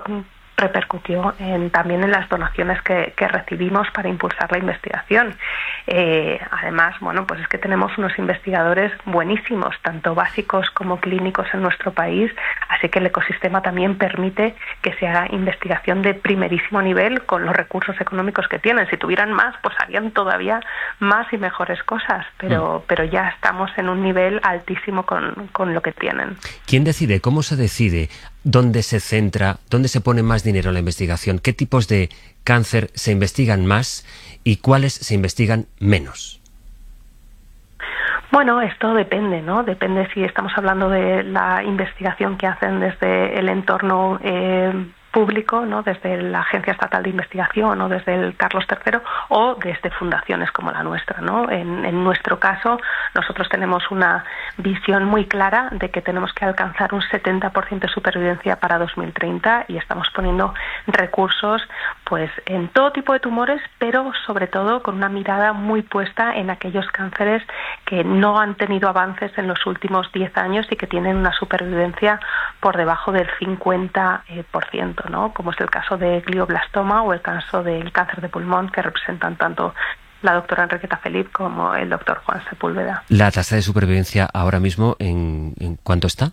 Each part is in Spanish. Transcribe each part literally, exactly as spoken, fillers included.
repercutió en, también en las donaciones que, que recibimos para impulsar la investigación. Eh, además, bueno, pues es que tenemos unos investigadores buenísimos, tanto básicos como clínicos en nuestro país, así que el ecosistema también permite que se haga investigación de primerísimo nivel con los recursos económicos que tienen. Si tuvieran más, pues harían todavía más y mejores cosas, pero, mm. pero ya estamos en un nivel altísimo con, con lo que tienen. ¿Quién decide? ¿Cómo se decide? ¿Dónde se centra? ¿Dónde se pone más dinero en la investigación? ¿Qué tipos de cáncer se investigan más y cuáles se investigan menos? Bueno, esto depende, ¿no? Depende si estamos hablando de la investigación que hacen desde el entorno eh, público, ¿no? Desde la Agencia Estatal de Investigación o desde el Carlos tercero o desde fundaciones como la nuestra, ¿no? En, en nuestro caso, nosotros tenemos una visión muy clara de que tenemos que alcanzar un setenta por ciento de supervivencia para dos mil treinta y estamos poniendo recursos pues en todo tipo de tumores, pero sobre todo con una mirada muy puesta en aquellos cánceres que no han tenido avances en los últimos diez años y que tienen una supervivencia por debajo del cincuenta por ciento, ¿no? Como es el caso de glioblastoma o el caso del cáncer de pulmón, que representan tanto la doctora Enriqueta Felip como el doctor Juan Sepúlveda. ¿La tasa de supervivencia ahora mismo en, en cuánto está?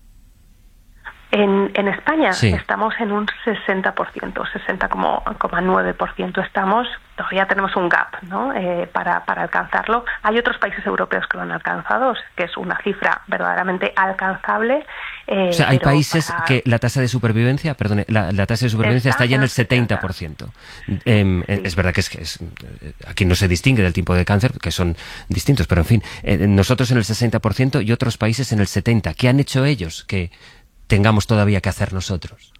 En, en España sí. estamos en un sesenta por ciento, sesenta coma nueve por ciento estamos, todavía tenemos un gap, ¿no? eh, para, para alcanzarlo. Hay otros países europeos que lo han alcanzado, que es una cifra verdaderamente alcanzable. Eh, o sea, hay pero países para... que la tasa de supervivencia, perdone, la, la tasa de supervivencia está, está ya en el setenta por ciento. Eh, sí. Es verdad que es, que es aquí no se distingue del tipo de cáncer, que son distintos, pero en fin, eh, nosotros en el sesenta por ciento y otros países en el setenta por ciento. ¿Qué han hecho ellos que tengamos todavía que hacer nosotros?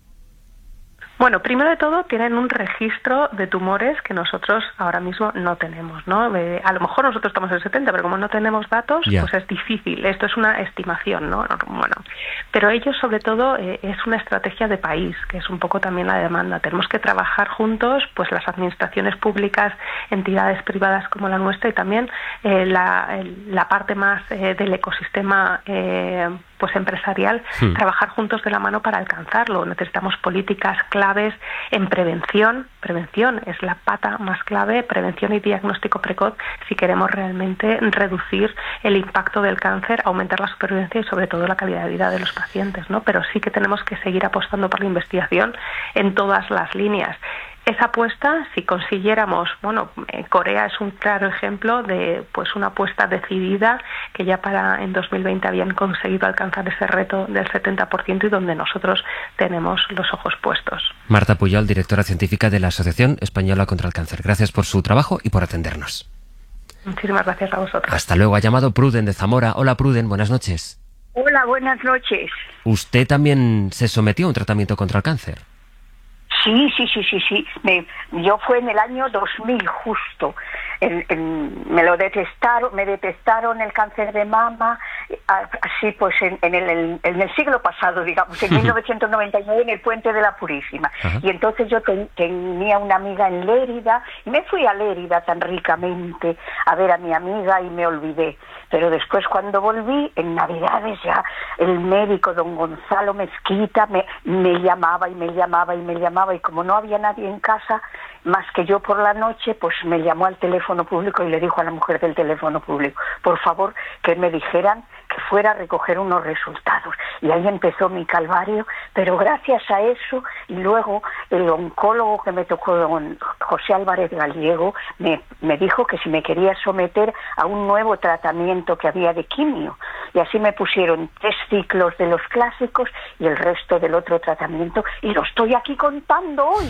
Bueno, primero de todo tienen un registro de tumores que nosotros ahora mismo no tenemos, ¿no? Eh, a lo mejor nosotros estamos en el setenta, pero como no tenemos datos, yeah. pues es difícil. Esto es una estimación, ¿no? Bueno, pero ellos sobre todo eh, es una estrategia de país, que es un poco también la demanda. Tenemos que trabajar juntos, pues las administraciones públicas, entidades privadas como la nuestra y también eh, la, el, la parte más eh, del ecosistema eh, pues empresarial, hmm. trabajar juntos de la mano para alcanzarlo. Necesitamos políticas claves en prevención. Prevención es la pata más clave, prevención y diagnóstico precoz si queremos realmente reducir el impacto del cáncer, aumentar la supervivencia y sobre todo la calidad de vida de los pacientes, ¿no? Pero sí que tenemos que seguir apostando por la investigación en todas las líneas. Esa apuesta, si consiguiéramos, bueno, Corea es un claro ejemplo de pues una apuesta decidida que ya para en dos mil veinte habían conseguido alcanzar ese reto del setenta por ciento y donde nosotros tenemos los ojos puestos. Marta Pujol, directora científica de la Asociación Española contra el Cáncer. Gracias por su trabajo y por atendernos. Muchísimas gracias a vosotros. Hasta luego. Ha llamado Pruden de Zamora. Hola Pruden, buenas noches. Hola, buenas noches. ¿Usted también se sometió a un tratamiento contra el cáncer? Sí, sí, sí, sí, sí. Me, yo fue en el año dos mil justo. En, en, me lo detectaron, me detectaron el cáncer de mama, así pues en, en, el, en el siglo pasado, digamos, en mil novecientos noventa y nueve en el Puente de la Purísima. Ajá. Y entonces yo ten, tenía una amiga en Lérida y me fui a Lérida tan ricamente a ver a mi amiga y me olvidé. Pero después cuando volví, en Navidades ya, el médico don Gonzalo Mezquita me, me llamaba y me llamaba y me llamaba y como no había nadie en casa, más que yo por la noche, pues me llamó al teléfono público y le dijo a la mujer del teléfono público, por favor, que me dijeran que fuera a recoger unos resultados. Y ahí empezó mi calvario, pero gracias a eso, y luego el oncólogo que me tocó, don José Álvarez Gallego, me, me dijo que si me quería someter a un nuevo tratamiento que había de quimio. Y así me pusieron tres ciclos de los clásicos y el resto del otro tratamiento, y lo estoy aquí contando hoy.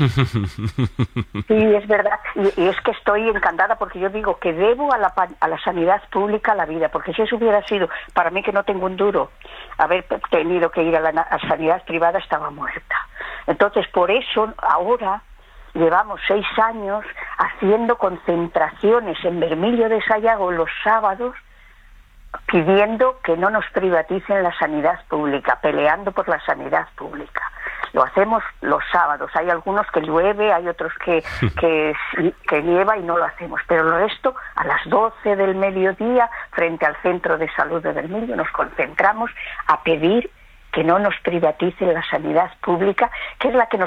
Sí, es verdad, y, y es que estoy encantada porque yo digo que debo a la, a la sanidad pública la vida, porque si eso hubiera sido para mí que no tengo un duro, haber tenido que ir a la a sanidad privada, estaba muerta. Entonces, por eso ahora llevamos seis años haciendo concentraciones en Bermillo de Sayago los sábados, pidiendo que no nos privaticen la sanidad pública, peleando por la sanidad pública. Lo hacemos los sábados. Hay algunos que llueve, hay otros que, que, que nieva y no lo hacemos. Pero el resto, a las doce del mediodía, frente al Centro de Salud de Bermillo, nos concentramos a pedir que no nos privaticen la sanidad pública, que es la que nos